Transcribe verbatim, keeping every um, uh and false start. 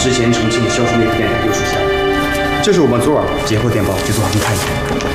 之前重庆销售那批电台又出现了。这是我们昨晚截获电报，给左华军看一眼。